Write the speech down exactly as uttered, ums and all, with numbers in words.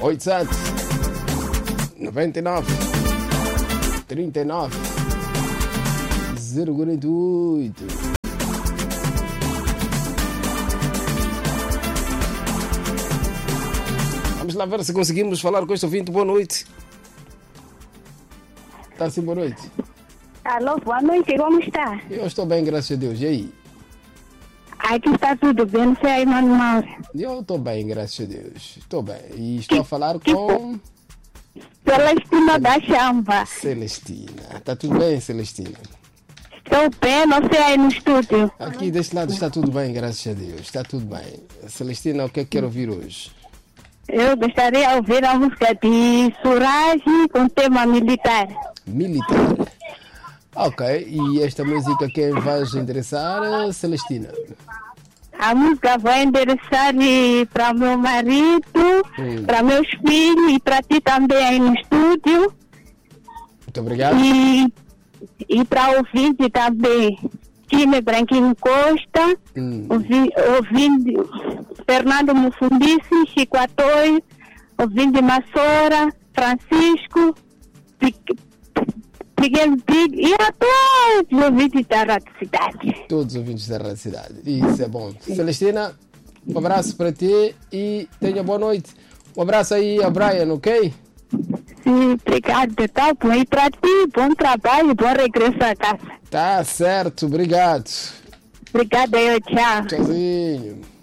oito sete nove nove trinta e nove zero quarenta e oito. Vamos lá ver se conseguimos falar com este ouvinte. Boa noite. Está sim, boa noite. Alô, boa noite, como está? Eu estou bem, graças a Deus. E aí? Aqui está tudo bem, não sei aí, Mano Mauro. Eu estou bem, graças a Deus. Estou bem. E estou a falar com... Celestina da Chamba. Celestina. Está tudo bem, Celestina? Estou bem, não sei aí no estúdio. Aqui deste lado está tudo bem, graças a Deus. Está tudo bem. Celestina, o que é que quer ouvir hoje? Eu gostaria de ouvir a música de Surage com tema militar. Militar. Ok, e esta música quem vai endereçar, Celestina? A música vai endereçar para meu marido, hum. para meus filhos e para ti também aí no estúdio. Muito obrigado. E, e para ouvinte também, Time Branquinho Costa, hum. ouvi, ouvindo Fernando Mufundice, Chico Atoio, ouvindo Massora, Francisco, Miguel Big e a todos os ouvintes da Rádio Cidade. Todos os ouvintes da Rádio Cidade. Isso é bom. Celestina, um abraço para ti e tenha boa noite. Um abraço aí a Brian, ok? Sim, obrigado. Tá bom. E para ti, bom trabalho, bom regresso a casa. Tá certo, obrigado. Obrigada, eu, tchau. Tchauzinho.